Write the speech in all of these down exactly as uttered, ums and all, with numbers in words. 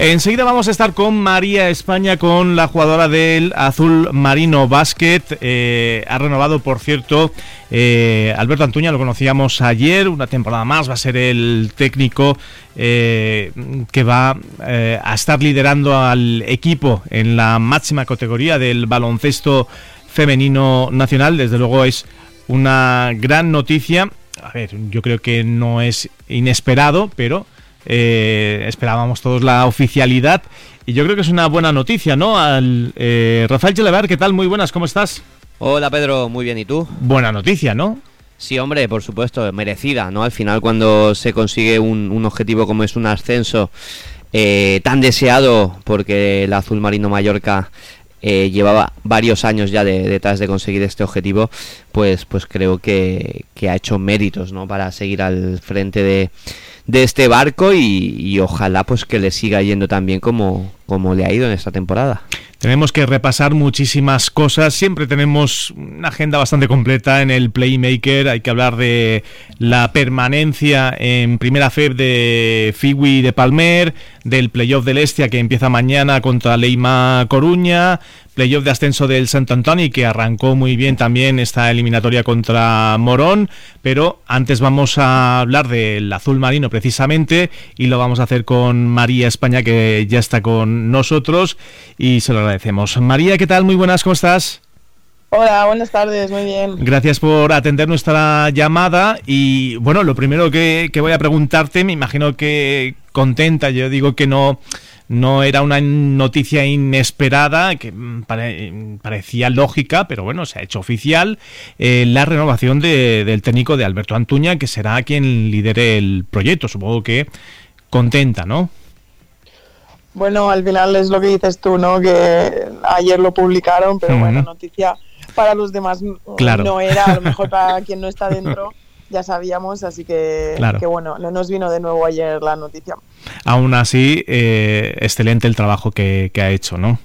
Enseguida vamos a estar con María España, con la jugadora del Azul Marino Basket. Eh, ha renovado, por cierto, eh, Alberto Antuña, lo conocíamos ayer, una temporada más, va a ser el técnico eh, que va eh, a estar liderando al equipo en la máxima categoría del baloncesto femenino nacional. Desde luego es una gran noticia. A ver, yo creo que no es inesperado, pero eh, esperábamos todos la oficialidad y yo creo que es una buena noticia, ¿no? Al, eh, Rafael Gelabert, ¿qué tal? Muy buenas, ¿cómo estás? Hola Pedro, muy bien, ¿y tú? Buena noticia, ¿no? Sí, hombre, por supuesto, merecida, ¿no? Al final, cuando se consigue un, un objetivo como es un ascenso eh, tan deseado, porque el Azul Marino Mallorca eh, llevaba varios años ya de, detrás de conseguir este objetivo, pues, pues creo que, que ha hecho méritos, ¿no? Para seguir al frente de, de este barco y, y ojalá pues que le siga yendo tan bien como, como le ha ido en esta temporada. Tenemos que repasar muchísimas cosas, siempre tenemos una agenda bastante completa en el Playmaker. Hay que hablar de la permanencia en Primera F E B de Figui de Palmer, del playoff del Estia que empieza mañana contra Leima Coruña, playoff de ascenso del Sant Antoni que arrancó muy bien también esta eliminatoria contra Morón, pero antes vamos a hablar del Azul Marino precisamente y lo vamos a hacer con María España, que ya está con nosotros y se lo agradecemos. María, ¿qué tal? Muy buenas, ¿cómo estás? Hola, buenas tardes, muy bien. Gracias por atender nuestra llamada y bueno, lo primero que, que voy a preguntarte, me imagino que contenta, yo digo que no... No era una noticia inesperada, que pare, parecía lógica, pero bueno, se ha hecho oficial eh, la renovación de, del técnico de Alberto Antuña, que será quien lidere el proyecto. Supongo que contenta, ¿no? Bueno, al final es lo que dices tú, ¿no? Que ayer lo publicaron, pero uh-huh. bueno, noticia para los demás claro. no era, a lo mejor para quien no está dentro ya sabíamos, así que, claro. que bueno, no nos vino de nuevo ayer la noticia. Aún así, eh, excelente el trabajo que, que ha hecho, ¿no?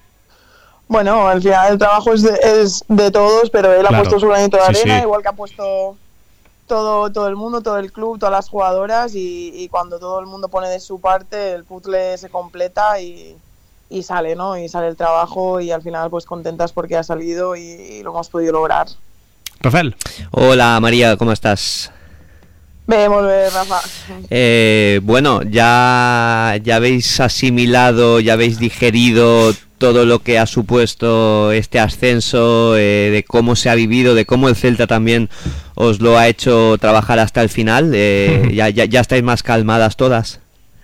Bueno, al final el trabajo es de, es de todos, pero él claro. ha puesto su granito de sí, arena, sí. igual que ha puesto todo, todo el mundo, todo el club, todas las jugadoras, y, y cuando todo el mundo pone de su parte, el puzzle se completa y, y sale, ¿no? Y sale el trabajo y al final pues contentas porque ha salido y, y lo hemos podido lograr. Rafael. Hola María, ¿cómo estás? Bé, molt bé, Rafa. Eh, bueno, ya, ya habéis asimilado, ya habéis digerido todo lo que ha supuesto este ascenso, eh, de cómo se ha vivido, de cómo el Celta también os lo ha hecho trabajar hasta el final. Eh, ya, ya, ya estáis más calmadas todas.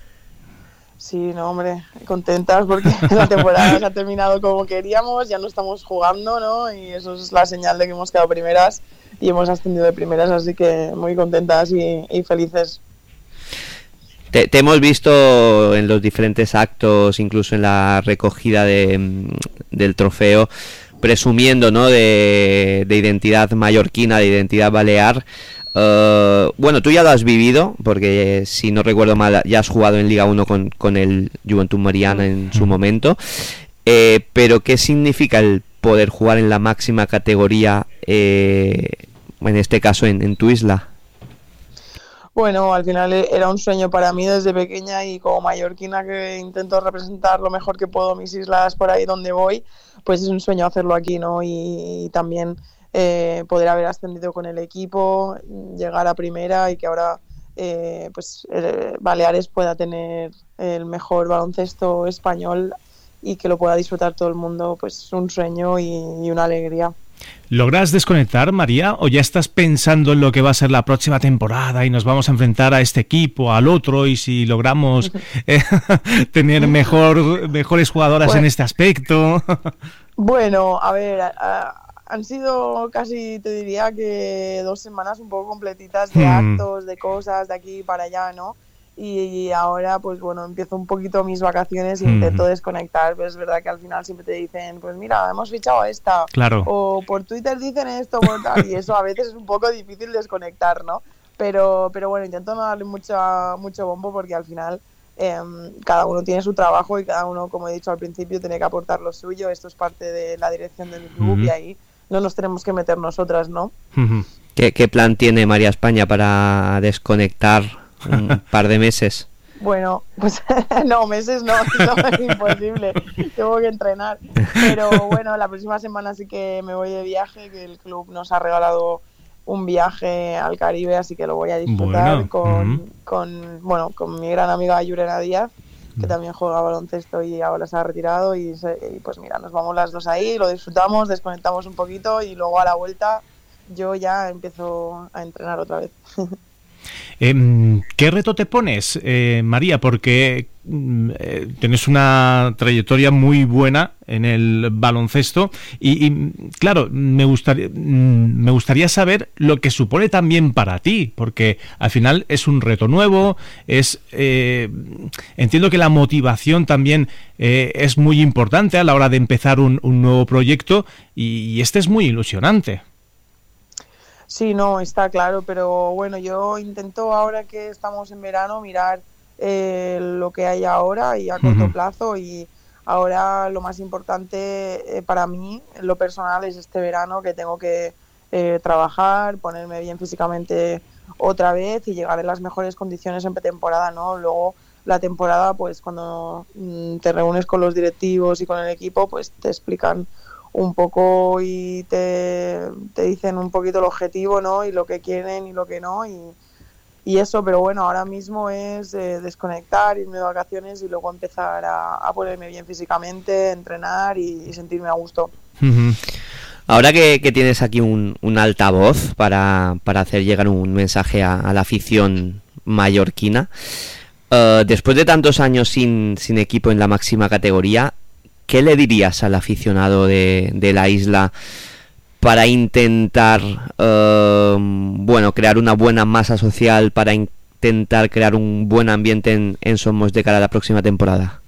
Sí, no, hombre, contentas porque la temporada se ha terminado como queríamos, ya no estamos jugando, ¿no? Y eso es la señal de que hemos quedado primeras y hemos ascendido de primeras, así que muy contentas y, y felices. Te, te hemos visto en los diferentes actos, incluso en la recogida de, del trofeo, presumiendo, ¿no? de, de identidad mallorquina, de identidad balear. Uh, bueno, tú ya lo has vivido, porque si no recuerdo mal ya has jugado en Liga uno con, con el Joventut Mariana en su momento, eh, pero ¿qué significa el poder jugar en la máxima categoría, eh, en este caso en, en tu isla? Bueno, al final era un sueño para mí desde pequeña y como mallorquina que intento representar lo mejor que puedo mis islas por ahí donde voy, pues es un sueño hacerlo aquí, ¿no? Y, y también Eh, poder haber ascendido con el equipo, llegar a primera y que ahora eh, pues eh, Baleares pueda tener el mejor baloncesto español y que lo pueda disfrutar todo el mundo, pues es un sueño y, y una alegría. ¿Logras desconectar, María, o ya estás pensando en lo que va a ser la próxima temporada y nos vamos a enfrentar a este equipo, al otro, y si logramos eh, tener mejor mejores jugadoras bueno, en este aspecto? Bueno, a ver, a, a, han sido casi, te diría que dos semanas un poco completitas de hmm. actos, de cosas, de aquí para allá, ¿no? Y, y ahora, pues bueno, empiezo un poquito mis vacaciones e hmm. intento desconectar, pero es verdad que al final siempre te dicen, pues mira, hemos fichado a esta, claro. o por Twitter dicen esto, por tal, y eso a veces es un poco difícil desconectar, ¿no? Pero, pero bueno, intento no darle mucho, mucho bombo porque al final eh, cada uno tiene su trabajo y cada uno, como he dicho al principio, tiene que aportar lo suyo. Esto es parte de la dirección del club hmm. y ahí no nos tenemos que meter nosotras, ¿no? ¿Qué, qué plan tiene María España para desconectar un par de meses? Bueno, pues no, meses no, no, es imposible, tengo que entrenar. Pero bueno, la próxima semana sí que me voy de viaje, que el club nos ha regalado un viaje al Caribe, así que lo voy a disfrutar bueno. con, uh-huh. con, bueno, con mi gran amiga Yurena Díaz, que también juega baloncesto y ahora se ha retirado, y, se, y pues mira, nos vamos las dos ahí, lo disfrutamos, desconectamos un poquito y luego a la vuelta yo ya empiezo a entrenar otra vez. Eh, ¿Qué reto te pones, eh, María? Porque eh, tienes una trayectoria muy buena en el baloncesto y, y claro, me gustaría, me gustaría saber lo que supone también para ti, porque al final es un reto nuevo, es eh, entiendo que la motivación también eh, es muy importante a la hora de empezar un, un nuevo proyecto y, y este es muy ilusionante. Sí, no, está claro, pero bueno, yo intento ahora que estamos en verano mirar eh, lo que hay ahora y a corto uh-huh. plazo, y ahora lo más importante eh, para mí, en lo personal, es este verano que tengo que eh, trabajar, ponerme bien físicamente otra vez y llegar en las mejores condiciones en pretemporada, ¿no? Luego la temporada, pues cuando mm, te reúnes con los directivos y con el equipo, pues te explican un poco y te, te dicen un poquito el objetivo, ¿no? Y lo que quieren y lo que no, y, y eso, pero bueno, ahora mismo es eh, desconectar, irme de vacaciones y luego empezar a, a ponerme bien físicamente, entrenar y, y sentirme a gusto. Uh-huh. Ahora que, que tienes aquí un, un altavoz para, para hacer llegar un mensaje a, a la afición mallorquina, uh, después de tantos años sin, sin equipo en la máxima categoría, ¿qué le dirías al aficionado de, de la isla para intentar, uh, bueno, crear una buena masa social, para intentar crear un buen ambiente en, en Somos de cara a la próxima temporada?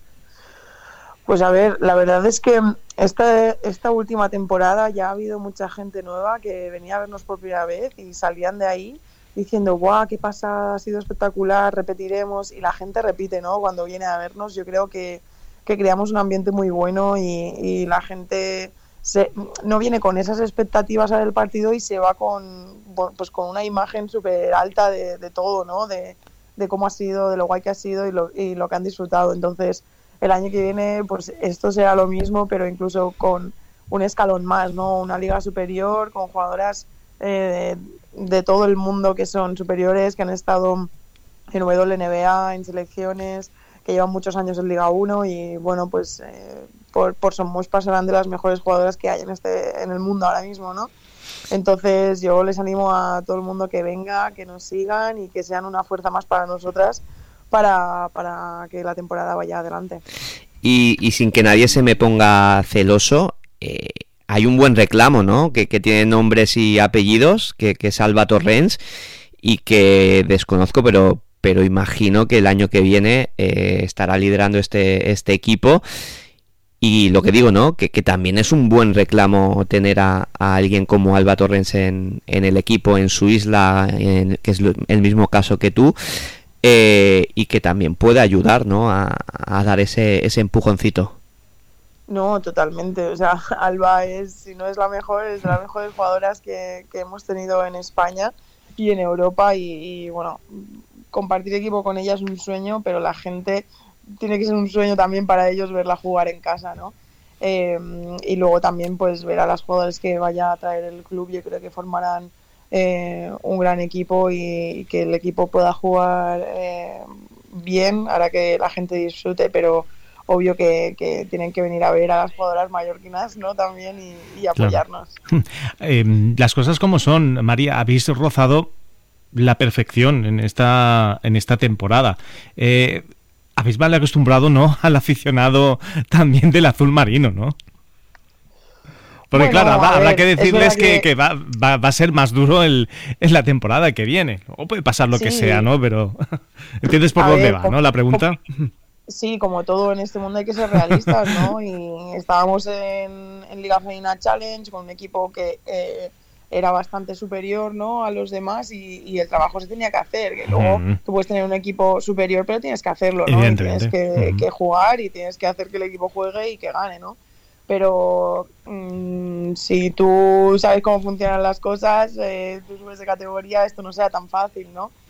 Pues a ver, la verdad es que esta, esta última temporada ya ha habido mucha gente nueva que venía a vernos por primera vez y salían de ahí diciendo, guau, qué pasa, ha sido espectacular, repetiremos, y la gente repite, ¿no? Cuando viene a vernos, yo creo que que creamos un ambiente muy bueno y, y la gente se, no viene con esas expectativas al partido y se va con, pues con una imagen súper alta de, de todo, ¿no? De, de cómo ha sido, de lo guay que ha sido y lo, y lo que han disfrutado. Entonces, el año que viene, pues esto será lo mismo, pero incluso con un escalón más, ¿no? Una liga superior con jugadoras eh, de, de todo el mundo que son superiores, que han estado en W N B A, en selecciones, que llevan muchos años en Liga uno y bueno, pues eh, por, por Somos pasarán de las mejores jugadoras que hay en este en el mundo ahora mismo, ¿no? Entonces yo les animo a todo el mundo que venga, que nos sigan y que sean una fuerza más para nosotras para, para que la temporada vaya adelante. Y, y sin que nadie se me ponga celoso, eh, hay un buen reclamo, ¿no? Que, que tiene nombres y apellidos, que, que es Alba Torrens, y que desconozco, pero pero imagino que el año que viene eh, estará liderando este, este equipo. Y lo que digo, ¿no? Que, que también es un buen reclamo tener a, a alguien como Alba Torrens en, en el equipo, en su isla, en, que es el mismo caso que tú, eh, y que también puede ayudar, ¿no? A, a dar ese, ese empujoncito. No, totalmente. O sea, Alba es, si no es la mejor, es de las mejores jugadoras que, que hemos tenido en España y en Europa. Y, y bueno, compartir equipo con ella es un sueño, pero la gente tiene que ser un sueño también para ellos verla jugar en casa, ¿no? Eh, y luego también pues ver a las jugadoras que vaya a traer el club. Yo creo que formarán eh, un gran equipo y, y que el equipo pueda jugar eh, bien, hará que la gente disfrute, pero obvio que, que tienen que venir a ver a las jugadoras mallorquinas, ¿no? También y, y apoyarnos. Claro. Eh, las cosas como son, María, habéis rozado la perfección en esta en esta temporada. Eh, habéis mal acostumbrado, ¿no?, al aficionado también del azul marino, ¿no? Porque bueno, claro, habrá, ver, habrá que decirles que, que... que va, va, va a ser más duro el, en la temporada que viene. O puede pasar lo sí. que sea, ¿no? Pero ¿entiendes por a dónde ver, va, como, no, la pregunta? Como, sí, como todo en este mundo hay que ser realistas, ¿no? Y estábamos en, en Liga Femenina Challenge con un equipo que eh, era bastante superior, ¿no?, a los demás y, y el trabajo se tenía que hacer. Que luego uh-huh. tú puedes tener un equipo superior, pero tienes que hacerlo, ¿no? Y tienes que, uh-huh. que jugar y tienes que hacer que el equipo juegue y que gane, ¿no? Pero mmm, si tú sabes cómo funcionan las cosas, eh, tú subes de categoría, esto no sea tan fácil, ¿no?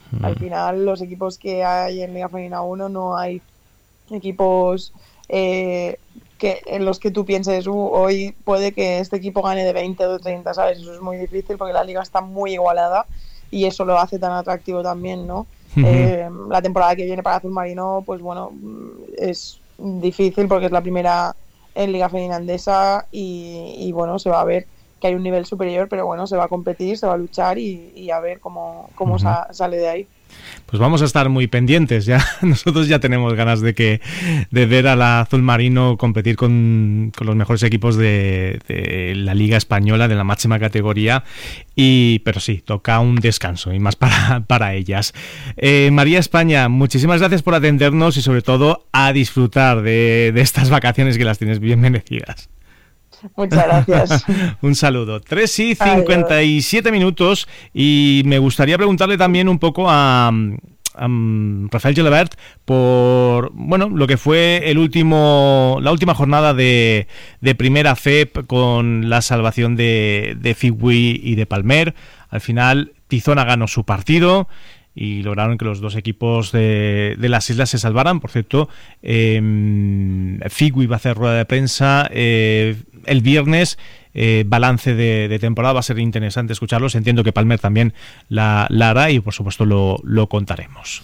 Mm. Al final, los equipos que hay en Liga Femenina uno no hay equipos eh, que en los que tú pienses, uh, hoy puede que este equipo gane de veinte o de treinta, ¿sabes? Eso es muy difícil porque la liga está muy igualada y eso lo hace tan atractivo también, ¿no? Uh-huh. Eh, la temporada que viene para Azul Marino, pues bueno, es difícil porque es la primera en Liga Femenina Endesa y, y bueno, se va a ver que hay un nivel superior, pero bueno, se va a competir, se va a luchar y, y a ver cómo, cómo uh-huh. sa- sale de ahí. Pues vamos a estar muy pendientes, ya nosotros ya tenemos ganas de que de ver a la Azul Marino competir con, con los mejores equipos de, de la Liga Española, de la máxima categoría, y pero sí, toca un descanso y más para, para ellas. Eh, María España, muchísimas gracias por atendernos y sobre todo a disfrutar de, de estas vacaciones que las tienes bien merecidas. Muchas gracias. Un saludo. tres y cincuenta y siete minutos y me gustaría preguntarle también un poco a, a Rafael Gelabert por bueno lo que fue el último la última jornada de, de Primera C E P con la salvación de, de Figui y de Palmer. Al final Tizona ganó su partido y lograron que los dos equipos de, de las islas se salvaran. Por cierto, eh, Figui va a hacer rueda de prensa eh, el viernes, eh, balance de, de temporada, va a ser interesante escucharlos. Entiendo que Palmer también la, la hará y por supuesto lo, lo contaremos.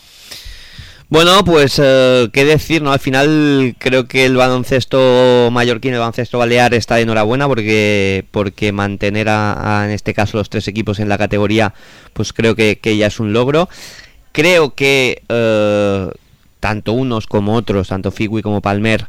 Bueno, pues eh, qué decir, ¿no? Al final creo que el baloncesto mallorquín, el baloncesto balear está de enhorabuena porque porque mantener a, a en este caso los tres equipos en la categoría, pues creo que, que ya es un logro. Creo que eh, tanto unos como otros, tanto Figui como Palmer,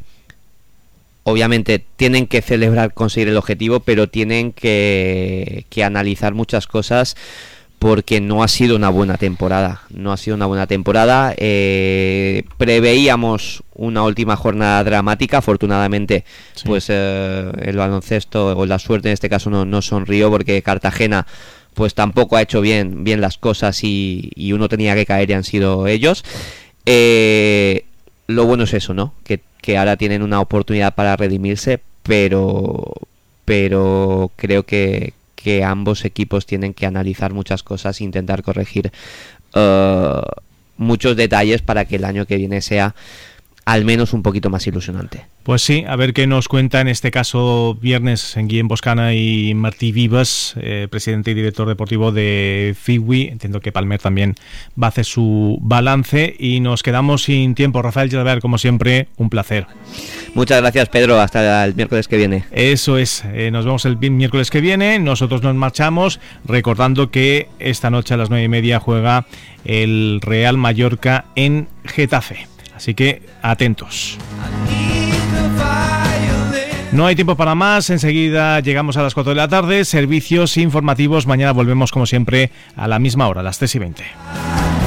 obviamente tienen que celebrar conseguir el objetivo, pero tienen que, que analizar muchas cosas porque no ha sido una buena temporada. No ha sido una buena temporada. Eh, preveíamos una última jornada dramática. Afortunadamente, sí. pues eh, el baloncesto, o la suerte en este caso, no, no sonrió porque Cartagena pues tampoco ha hecho bien, bien las cosas y, y uno tenía que caer y han sido ellos. Eh, lo bueno es eso, ¿no? Que que ahora tienen una oportunidad para redimirse, pero pero creo que, que ambos equipos tienen que analizar muchas cosas e intentar corregir uh, muchos detalles para que el año que viene sea al menos un poquito más ilusionante. Pues sí, a ver qué nos cuenta en este caso viernes en Guillem Boscana y Martí Vivas, eh, presidente y director deportivo de Figui. Entiendo que Palmer también va a hacer su balance y nos quedamos sin tiempo. Rafael Gelabert, como siempre, un placer. Muchas gracias, Pedro, hasta el miércoles que viene. Eso es, eh, nos vemos el miércoles que viene, nosotros nos marchamos recordando que esta noche a las nueve y media juega el Real Mallorca en Getafe. Así que atentos. No hay tiempo para más, enseguida llegamos a las cuatro de la tarde, servicios informativos, mañana volvemos como siempre a la misma hora, a las tres y veinte.